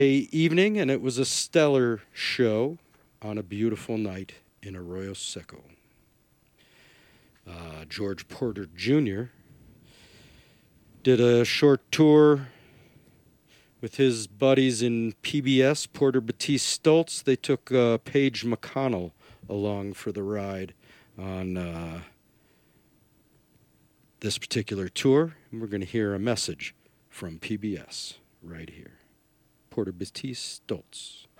evening, and it was a stellar show on a beautiful night in Arroyo Seco. George Porter Jr. did a short tour with his buddies in PBS, Porter Batiste Stultz. They took Paige McConnell along for the ride on this particular tour. And we're going to hear a message from PBS right here. Porter Batiste Stultz.